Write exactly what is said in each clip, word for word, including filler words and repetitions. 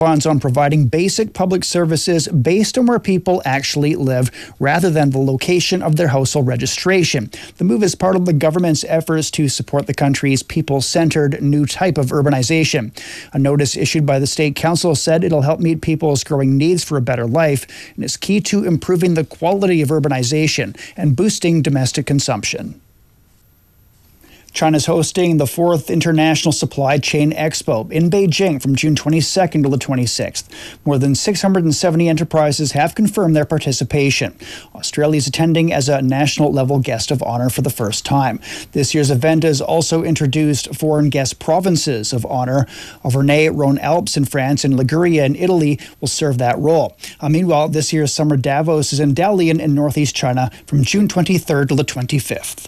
funds on providing basic public services based on where people actually live rather than the location of their household registration. The move is part of the government's efforts to support the country's people-centered new type of urbanization. A notice issued by the State Council said it'll help meet people's growing needs for a better life and is key to improving the quality of urbanization and boosting domestic consumption. China's hosting the fourth International Supply Chain Expo in Beijing from June twenty-second to the twenty-sixth. More than six hundred seventy enterprises have confirmed their participation. Australia is attending as a national-level guest of honor for the first time. This year's event has also introduced foreign guest provinces of honor. Auvergne-Rhône-Alpes in France and Liguria in Italy will serve that role. Uh, meanwhile, this year's Summer Davos is in Dalian in northeast China from June twenty-third to the twenty-fifth.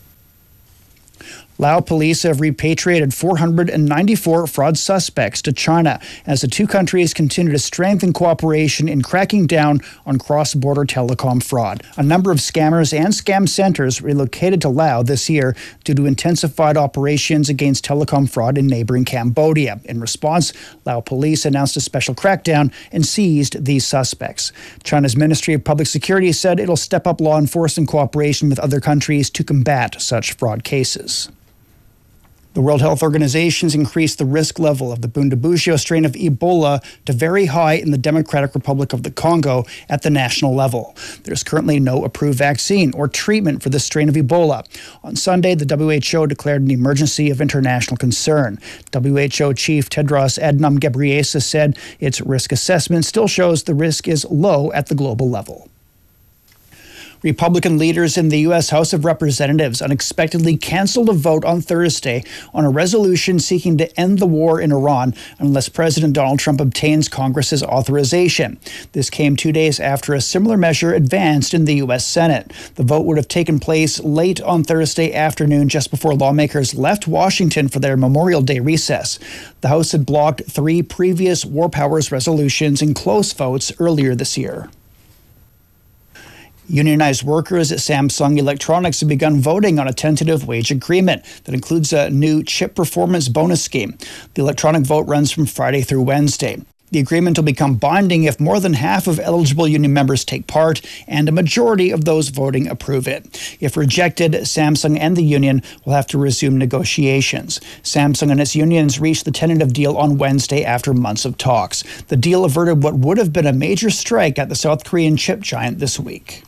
Laos police have repatriated four hundred ninety-four fraud suspects to China as the two countries continue to strengthen cooperation in cracking down on cross-border telecom fraud. A number of scammers and scam centers relocated to Laos this year due to intensified operations against telecom fraud in neighboring Cambodia. In response, Laos police announced a special crackdown and seized these suspects. China's Ministry of Public Security said it'll step up law enforcement cooperation with other countries to combat such fraud cases. The World Health Organization has increased the risk level of the Bundibugyo strain of Ebola to very high in the Democratic Republic of the Congo at the national level. There's currently no approved vaccine or treatment for this strain of Ebola. On Sunday, the W H O declared an emergency of international concern. W H O Chief Tedros Adhanom Ghebreyesus said its risk assessment still shows the risk is low at the global level. Republican leaders in the U S House of Representatives unexpectedly canceled a vote on Thursday on a resolution seeking to end the war in Iran unless President Donald Trump obtains Congress's authorization. This came two days after a similar measure advanced in the U S Senate. The vote would have taken place late on Thursday afternoon, just before lawmakers left Washington for their Memorial Day recess. The House had blocked three previous war powers resolutions in close votes earlier this year. Unionized workers at Samsung Electronics have begun voting on a tentative wage agreement that includes a new chip performance bonus scheme. The electronic vote runs from Friday through Wednesday. The agreement will become binding if more than half of eligible union members take part and a majority of those voting approve it. If rejected, Samsung and the union will have to resume negotiations. Samsung and its unions reached the tentative deal on Wednesday after months of talks. The deal averted what would have been a major strike at the South Korean chip giant this week.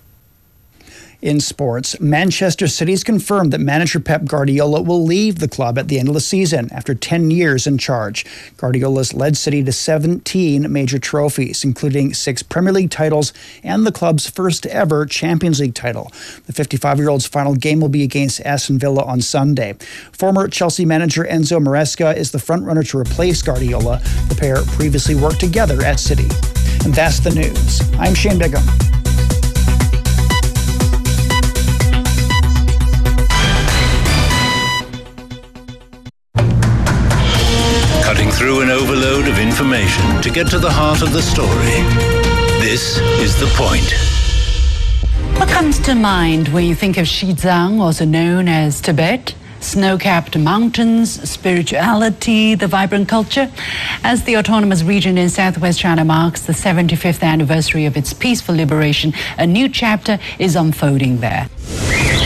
In sports, Manchester City's confirmed that manager Pep Guardiola will leave the club at the end of the season after ten years in charge. Guardiola's led City to seventeen major trophies, including six Premier League titles and the club's first ever Champions League title. The fifty-five-year-old's final game will be against Aston Villa on Sunday. Former Chelsea manager Enzo Maresca is the frontrunner to replace Guardiola. The pair previously worked together at City. And that's the news. I'm Shane Bigham. Cutting through an overload of information to get to the heart of the story. This is The Point. What comes to mind when you think of Xizang, also known as Tibet? Snow-capped mountains, spirituality, the vibrant culture. As the autonomous region in southwest China marks the seventy-fifth anniversary of its peaceful liberation, a new chapter is unfolding there.